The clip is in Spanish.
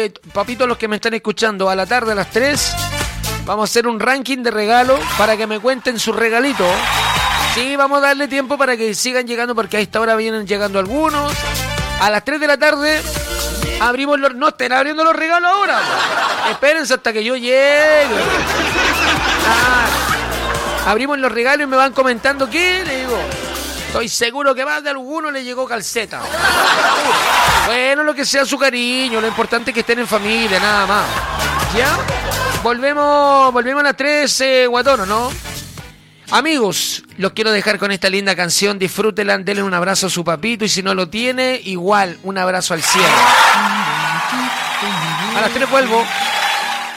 papitos, los que me están escuchando, a la tarde a las 3 vamos a hacer un ranking de regalos para que me cuenten sus regalitos. Sí, vamos a darle tiempo para que sigan llegando, porque a esta hora vienen llegando algunos. A las 3 de la tarde abrimos los... No estén abriendo los regalos ahora. Espérense hasta que yo llegue. Abrimos los regalos y me van comentando qué, le digo. Estoy seguro que más de alguno le llegó calceta. Bueno, lo que sea su cariño, lo importante es que estén en familia, nada más. ¿Ya? Volvemos a las 3, guatonos, ¿no? Amigos, los quiero dejar con esta linda canción. Disfrútenla, denle un abrazo a su papito y si no lo tiene, igual, un abrazo al cielo. A las 3 vuelvo.